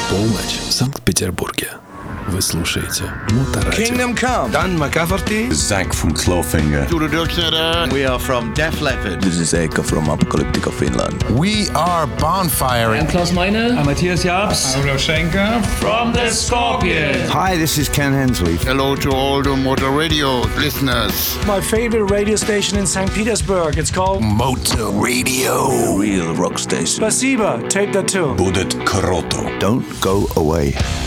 Полночь в Санкт-Петербурге. Вы слушаете Моторадио. Kingdom Come. Dan McCafferty. Zach from Clawfinger. We are from Def Leppard. This is Eka from Apocalyptica Finland. We are Bonfire. I'm Klaus Meine. I'm Matthias Jabs. I'm Schenker. From the Scorpions. Hi, this is Ken Hensley. Hello to all the Motor Radio listeners. My favorite radio station in St. Petersburg. It's called Motor Radio. A real rock station. Spasiba. Tape that too. Будет круто. Don't go away.